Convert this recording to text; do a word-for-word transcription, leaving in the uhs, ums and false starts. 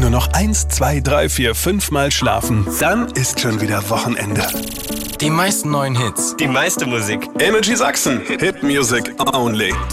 nur noch eins, zwei, drei, vier, fünf Mal schlafen, dann ist schon wieder Wochenende. Die meisten neuen Hits. Die meiste Musik. Energy Sachsen. Hit Music only.